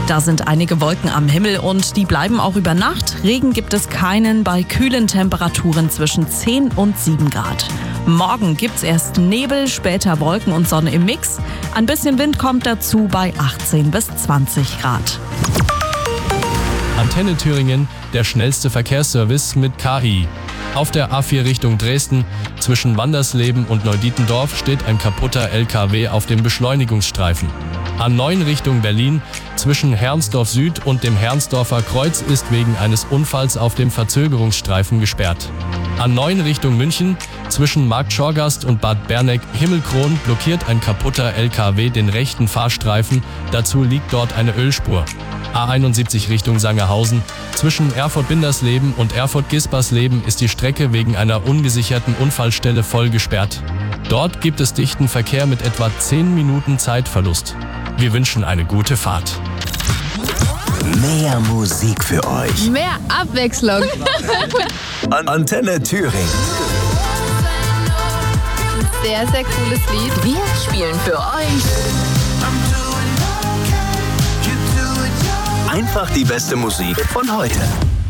Da sind einige Wolken am Himmel und die bleiben auch über Nacht. Regen gibt es keinen bei kühlen Temperaturen zwischen 10 und 7 Grad. Morgen gibt's erst Nebel, später Wolken und Sonne im Mix. Ein bisschen Wind kommt dazu bei 18 bis 20 Grad. Antenne Thüringen, der schnellste Verkehrsservice mit KI. Auf der A4 Richtung Dresden zwischen Wandersleben und Neudietendorf steht ein kaputter LKW auf dem Beschleunigungsstreifen. A9 Richtung Berlin zwischen Herrnsdorf Süd und dem Herrnsdorfer Kreuz ist wegen eines Unfalls auf dem Verzögerungsstreifen gesperrt. A9 Richtung München zwischen Markt Schorgast und Bad Berneck-Himmelkron blockiert ein kaputter LKW den rechten Fahrstreifen, dazu liegt dort eine Ölspur. A71 Richtung Sangerhausen zwischen Erfurt-Bindersleben und Erfurt-Gispersleben ist die Strecke wegen einer ungesicherten Unfallstelle voll gesperrt. Dort gibt es dichten Verkehr mit etwa 10 Minuten Zeitverlust. Wir wünschen eine gute Fahrt. Mehr Musik für euch. Mehr Abwechslung. Antenne Thüringen. Sehr, sehr cooles Lied. Wir spielen für euch Einfach die beste Musik von heute.